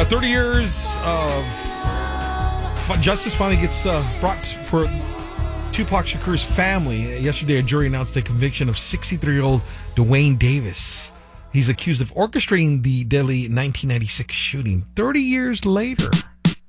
30 years of justice finally gets brought for Tupac Shakur's family. Yesterday, a jury announced the conviction of 63-year-old Dwayne Davis. He's accused of orchestrating the deadly 1996 shooting 30 years later.